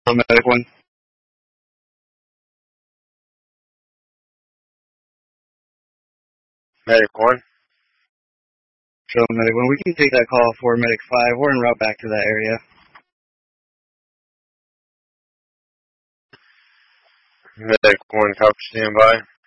Medic 1. Medic 1. Show Medic 1. We can take that call for Medic 5. We're en route back to that area. Medic 1, copy, stand by.